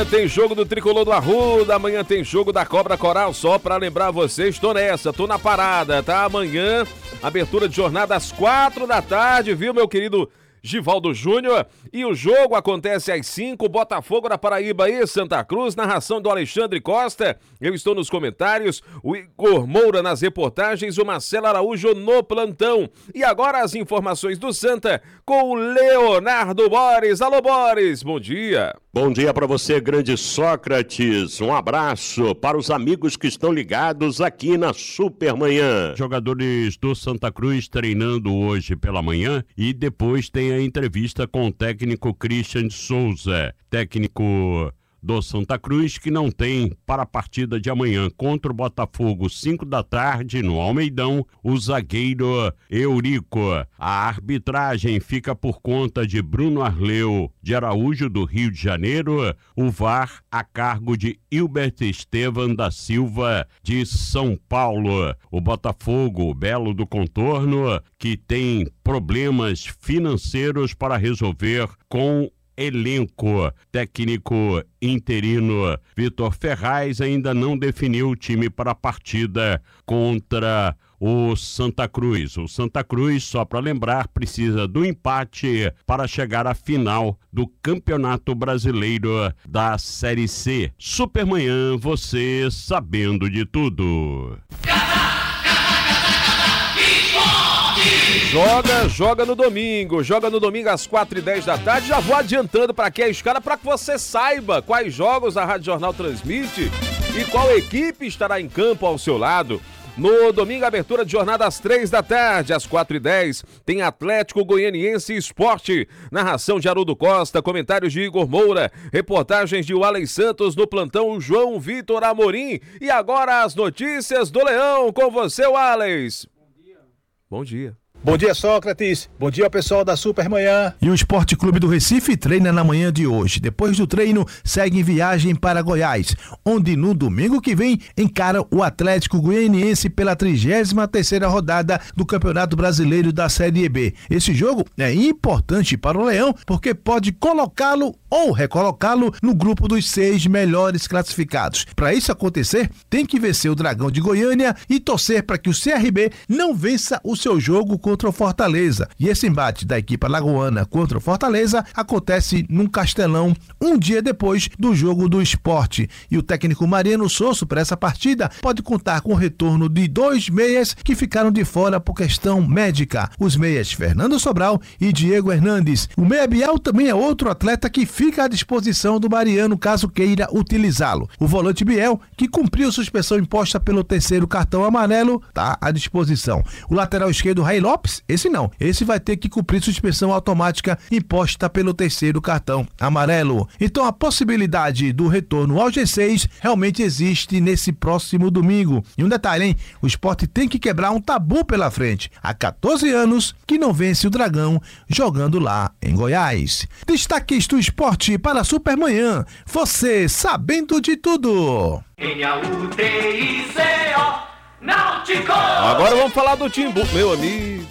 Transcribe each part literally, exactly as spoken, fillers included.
Tem jogo do Tricolor do Arruda, amanhã tem jogo da Cobra Coral, só pra lembrar vocês, tô nessa, tô na parada, tá? Amanhã, abertura de jornada às quatro da tarde, viu, meu querido Givaldo Júnior? E o jogo acontece às cinco, Botafogo da Paraíba e Santa Cruz, narração do Alexandre Costa, eu estou nos comentários, o Igor Moura nas reportagens, o Marcelo Araújo no plantão. E agora as informações do Santa com o Leonardo Boris. Alô, Boris, bom dia. Bom dia para você, grande Sócrates. Um abraço para os amigos que estão ligados aqui na Supermanhã. Jogadores do Santa Cruz treinando hoje pela manhã e depois tem a entrevista com o técnico Christian Souza, técnico do Santa Cruz, que não tem para a partida de amanhã contra o Botafogo, cinco da tarde, no Almeidão, o zagueiro Eurico. A arbitragem fica por conta de Bruno Arleu de Araújo, do Rio de Janeiro, o V A R a cargo de Hilbert Estevam da Silva, de São Paulo. O Botafogo, o Belo do Contorno, que tem problemas financeiros para resolver com elenco. Técnico interino Vitor Ferraz ainda não definiu o time para a partida contra o Santa Cruz. O Santa Cruz, só para lembrar, precisa do empate para chegar à final do Campeonato Brasileiro da Série C. Supermanhã, você sabendo de tudo. Joga, joga no domingo, joga no domingo às quatro e dez da tarde. Já vou adiantando para aqui a escala para que você saiba quais jogos a Rádio Jornal transmite e qual equipe estará em campo ao seu lado. No domingo, abertura de jornada às três da tarde, às quatro e dez, tem Atlético Goianiense Esporte. Narração de Haroldo Costa, comentários de Igor Moura, reportagens de Walley Santos no plantão João Vitor Amorim. E agora as notícias do Leão com você, Walley. Bom dia. Bom dia. Bom dia, Sócrates. Bom dia, pessoal da Supermanhã. E o Esporte Clube do Recife treina na manhã de hoje. Depois do treino, segue em viagem para Goiás, onde no domingo que vem encara o Atlético Goianiense pela trigésima terceira rodada do Campeonato Brasileiro da Série B. Esse jogo é importante para o Leão porque pode colocá-lo ou recolocá-lo no grupo dos seis melhores classificados. Para isso acontecer, tem que vencer o Dragão de Goiânia e torcer para que o C R B não vença o seu jogo contra o Fortaleza. E esse embate da equipe alagoana contra o Fortaleza acontece num Castelão um dia depois do jogo do Sport. E o técnico Mariano Sosso para essa partida pode contar com o retorno de dois meias que ficaram de fora por questão médica. Os meias Fernando Sobral e Diego Hernandes. O meia Bial também é outro atleta que fica à disposição do Mariano caso queira utilizá-lo. O volante Biel, que cumpriu suspensão imposta pelo terceiro cartão amarelo, está à disposição. O lateral esquerdo Ray Lopes, esse não, esse vai ter que cumprir suspensão automática imposta pelo terceiro cartão amarelo. Então a possibilidade do retorno ao G seis realmente existe nesse próximo domingo. E um detalhe, hein? O Sport tem que quebrar um tabu pela frente. Há quatorze anos que não vence o Dragão jogando lá em Goiás. Destaques do esporte para a Supermanhã. Você sabendo de tudo. Agora vamos falar do Timbu, meu amigo.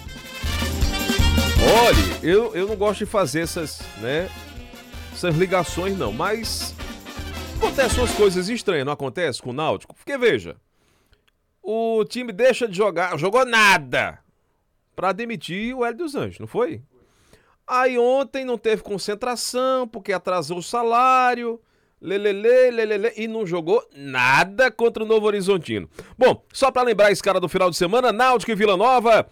Olha, eu, eu não gosto de fazer essas, né, essas ligações não, mas acontecem umas coisas estranhas, não acontece com o Náutico? Porque veja, o time deixa de jogar, jogou nada pra demitir o Hélio dos Anjos, não foi? Aí ontem não teve concentração porque atrasou o salário, lelele, lelele, e não jogou nada contra o Novo Horizontino. Bom, só pra lembrar esse cara do final de semana, Náutico e Vila Nova,